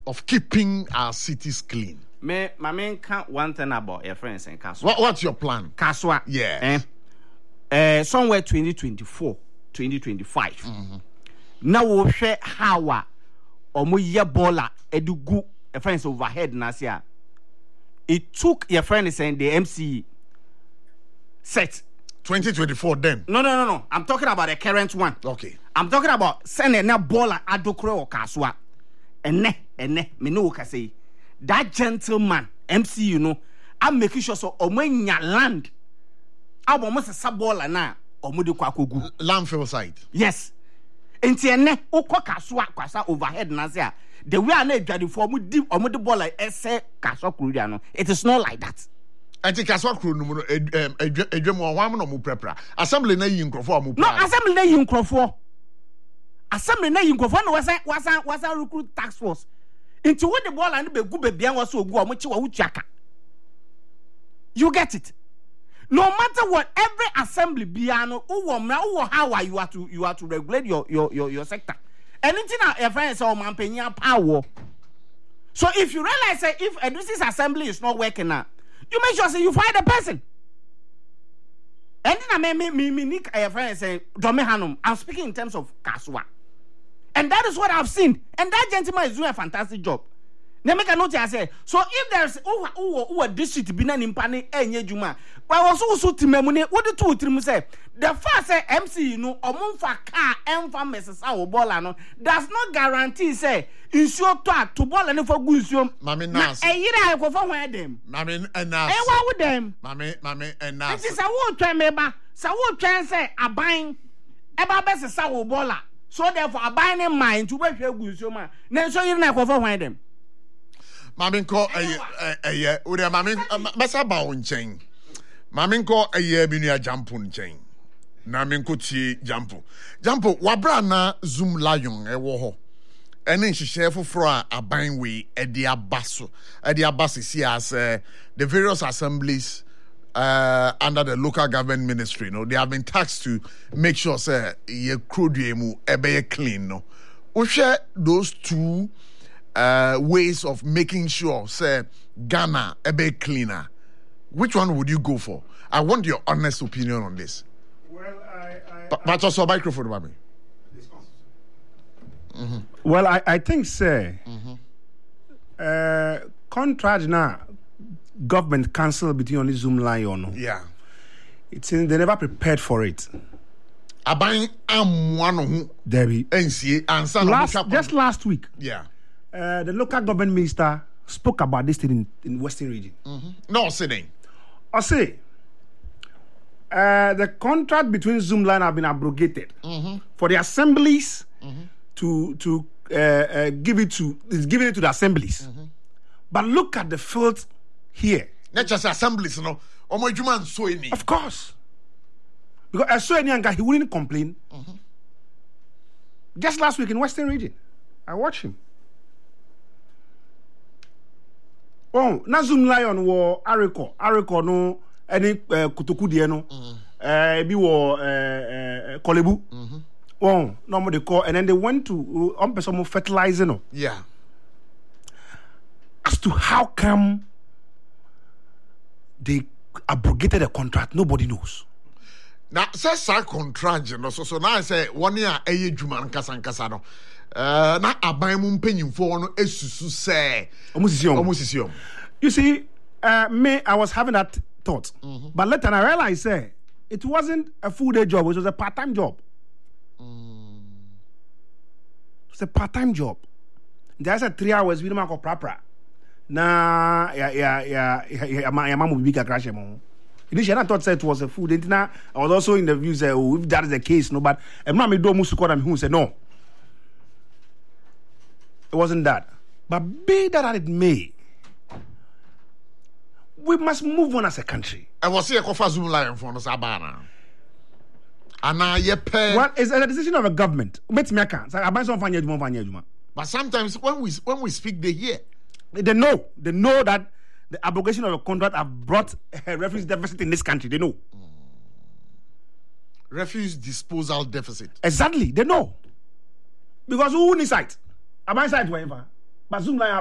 of keeping our cities clean? My main count one thing about your friends and Kaswa. What's your plan? Kaswa. Yeah. Somewhere 2024, 2025. Now we share how omo ye bola edugu your friends overhead nasia. It took your friend saying the MC set 2024 then. No. I'm talking about the current one. Okay. I'm talking about sending na bola adokro or Kaswa. Ene me no ka say that gentleman MC I'm making sure so omenya land almost a sabola na omude kwa kogu landfill site. yes enti ene ukọ Kaswa kwasa overhead na say the way na adwade for omude bola ese Kaswa kuria no it is not like that. Enti Kaswa kuro no edwam wam no mu prepra assembly na yi nkrofo mu no assembly na yi nkrofo no wasa recruit task force into when the ball and be good baby and was so go omo chiwa wuchaka. You get it? No matter what, every assembly biano how you are to regulate your sector. Anything your friends say man penya power. So if you realize that if this assembly is not working now, you make sure say you find the person. And then me nick your friends say Dome Hanum. I'm speaking in terms of Kaswa. And that is what I've seen. And that gentleman is doing a fantastic job. Now make a note I say. So if there's who a district bina nimpane enye juma, well also to memune what the two trim say. The first MC omunfa car enfa messes our ball does not guarantee say insure to ball and for good Mami nas. A year I go for where them. Mami nas. What with them? Mami and nas. This is a wood try meba. So what can say a buying eba best saw baller. So therefore, I buy in mind to work with you, man. Then so you not go for them. Mamin ko uri mamin basa ba unchen. Mamin ko binia jampu unchen. Na min ko ti jampu. Jampu wabra na Zoom Lion wo ho. Ene nhihye foforo a aban we e de abaso. E de abasisi as the various assemblies under the local government ministry, they have been tasked to make sure say ye mu ebe clean. No, we share those two ways of making sure say Ghana ebe cleaner. Which one would you go for? I want your honest opinion on this. Well, but also microphone, mommy. Well, I think, sir, contract now. Government cancel between only Zoom Lion. Yeah. It's in, they never prepared for it. Aban amwano Debbie. Just last week. Yeah. The local government minister spoke about this thing in Western region. No, saying. I say the contract between Zoom Lion have been abrogated for the assemblies to give it to the assemblies. But look at the field here. Not just assemblies, no. Of course. Because I saw any guy, he wouldn't complain. Just last week in Western region, I watched him. Oh, na Zoom Lion wo Ariko no any kutuku die no. Bi wo Kolebu. Oh, no more they call, and then they went to some fertilizer no. Yeah. As to how come they abrogated the contract, nobody knows. Now, says a contract, so now I say 1 year a Juman Casancasano. Na abaimum penny for no esusu say almost. You see, I was having that thought, but later I realized it wasn't a full day job, it was a part-time job. It's a part-time job. There's a 3 hours with Marco Prapra. Na my mom would be a crash. Initially, I thought it was a full day. I was also in the view say, oh, if that is the case, no, but I'm not me do musu call who said no. It wasn't that. But be that it may, we must move on as a country. I was here for Zoom Lion for Sabana. Well, it's a decision of a government. But sometimes when we speak, they hear. They know that the abrogation of a contract have brought a refuse deficit in this country. They know. Refuse disposal deficit. Exactly, they know. Because who needs site? Am I site wherever? but Zoom line